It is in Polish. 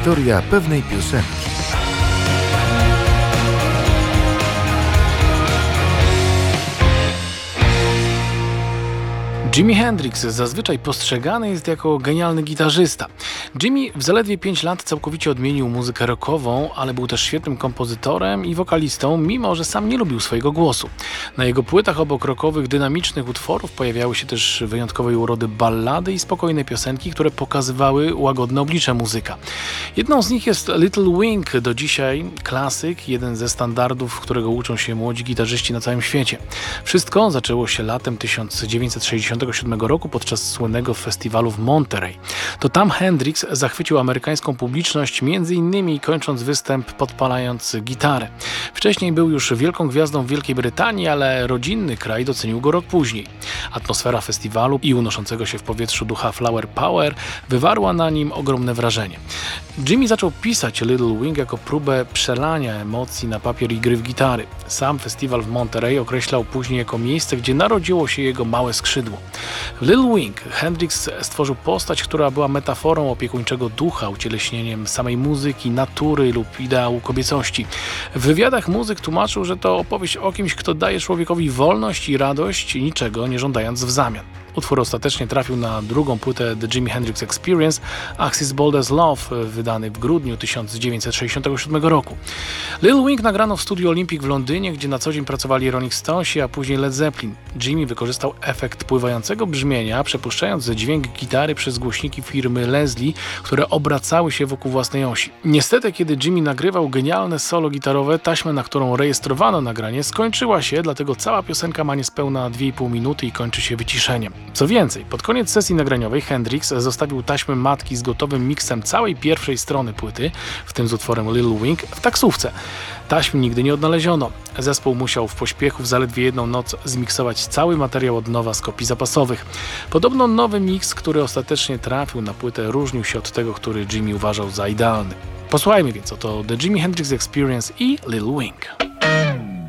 Historia pewnej piosenki. Jimi Hendrix zazwyczaj postrzegany jest jako genialny gitarzysta. Jimi w zaledwie 5 lat całkowicie odmienił muzykę rockową, ale był też świetnym kompozytorem i wokalistą, mimo że sam nie lubił swojego głosu. Na jego płytach obok rockowych, dynamicznych utworów pojawiały się też wyjątkowej urody ballady i spokojne piosenki, które pokazywały łagodne oblicze muzyka. Jedną z nich jest Little Wing, do dzisiaj klasyk, jeden ze standardów, którego uczą się młodzi gitarzyści na całym świecie. Wszystko zaczęło się latem 1967 roku podczas słynnego festiwalu w Monterey. To tam Hendrix zachwycił amerykańską publiczność, m.in. kończąc występ podpalając gitarę. Wcześniej był już wielką gwiazdą w Wielkiej Brytanii, ale rodzinny kraj docenił go rok później. Atmosfera festiwalu i unoszącego się w powietrzu ducha Flower Power wywarła na nim ogromne wrażenie. Jimi zaczął pisać Little Wing jako próbę przelania emocji na papier i gry w gitary. Sam festiwal w Monterey określał później jako miejsce, gdzie narodziło się jego małe skrzydło. W Little Wing Hendrix stworzył postać, która była metaforą opiekuńczego ducha, ucieleśnieniem samej muzyki, natury lub ideału kobiecości. W wywiadach muzyk tłumaczył, że to opowieść o kimś, kto daje człowiekowi wolność i radość, niczego nie żądając w zamian. Utwór ostatecznie trafił na drugą płytę The Jimi Hendrix Experience, Axis Bold as Love, wydany w grudniu 1967 roku. Little Wing nagrano w studiu Olympic w Londynie, gdzie na co dzień pracowali Rolling Stonesi, a później Led Zeppelin. Jimi wykorzystał efekt pływającego brzmienia, przepuszczając dźwięk gitary przez głośniki firmy Leslie, które obracały się wokół własnej osi. Niestety, kiedy Jimi nagrywał genialne solo gitarowe, taśma, na którą rejestrowano nagranie, skończyła się, dlatego cała piosenka ma niespełna 2,5 minuty i kończy się wyciszeniem. Co więcej, pod koniec sesji nagraniowej Hendrix zostawił taśmę matki z gotowym miksem całej pierwszej strony płyty, w tym z utworem Little Wing, w taksówce. Taśm nigdy nie odnaleziono. Zespół musiał w pośpiechu w zaledwie jedną noc zmiksować cały materiał od nowa z kopii zapasowych. Podobno nowy miks, który ostatecznie trafił na płytę, różnił się od tego, który Jimi uważał za idealny. Posłuchajmy więc oto The Jimi Hendrix Experience i Little Wing.